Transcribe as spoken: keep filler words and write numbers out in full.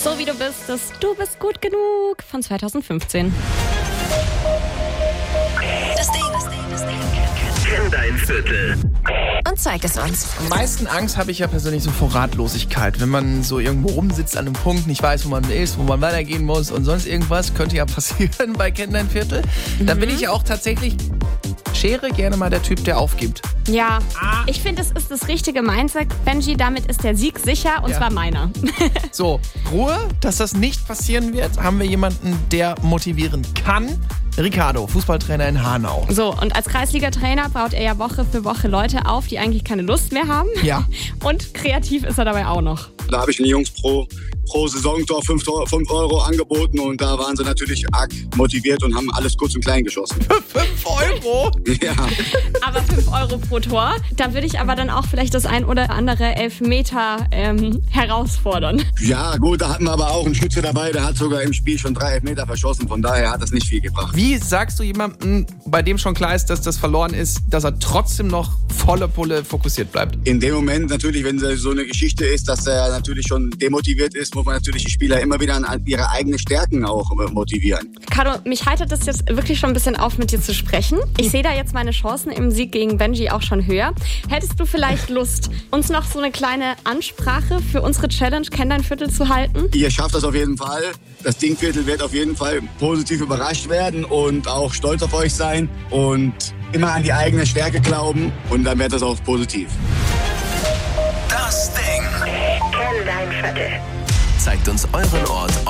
So wie du bist, das Du bist gut genug von zweitausendfünfzehn. Das Ding, das Ding, das Ding. Kenn dein Viertel. Und zeig es uns. Am meisten Angst habe ich ja persönlich so vor Ratlosigkeit. Wenn man so irgendwo rumsitzt an einem Punkt, nicht weiß, wo man ist, wo man weitergehen muss und sonst irgendwas, könnte ja passieren bei Kenn dein Viertel. Mhm. Da bin ich ja auch tatsächlich, Schere, gerne mal der Typ, der aufgibt. Ja, ich finde, es ist das richtige Mindset. Benji, damit ist der Sieg sicher und Ja. zwar meiner. So, Ruhe, dass das nicht passieren wird, haben wir jemanden, der motivieren kann. Ricardo, Fußballtrainer in Hanau. So, und als Kreisliga-Trainer baut er ja Woche für Woche Leute auf, die eigentlich keine Lust mehr haben. Ja. Und kreativ ist er dabei auch noch. Da habe ich den Jungs pro, pro Saisontor fünf Euro angeboten und da waren sie natürlich arg motiviert und haben alles kurz und klein geschossen. fünf Euro? Ja. Aber fünf Euro pro Tor. Da würde ich aber dann auch vielleicht das ein oder andere Elfmeter ähm, herausfordern. Ja, gut, da hatten wir aber auch einen Schütze dabei, der hat sogar im Spiel schon drei Elfmeter verschossen, von daher hat das nicht viel gebracht. Wie sagst du jemandem, bei dem schon klar ist, dass das verloren ist, dass er trotzdem noch volle Pulle fokussiert bleibt? In dem Moment natürlich, wenn so eine Geschichte ist, dass er natürlich schon demotiviert ist, muss man natürlich die Spieler immer wieder an ihre eigenen Stärken auch motivieren. Caro, mich heitert das jetzt wirklich schon ein bisschen auf, mit dir zu sprechen. Ich sehe da jetzt meine Chancen im Sieg gegen Benji auch schon höher. Hättest du vielleicht Lust, uns noch so eine kleine Ansprache für unsere Challenge Kenn dein Viertel zu halten? Ihr schafft das auf jeden Fall. Das Dingviertel wird auf jeden Fall positiv überrascht werden und auch stolz auf euch sein und immer an die eigene Stärke glauben und dann wird das auch positiv. Das Ding. Kenn dein Viertel. Zeigt uns euren Ort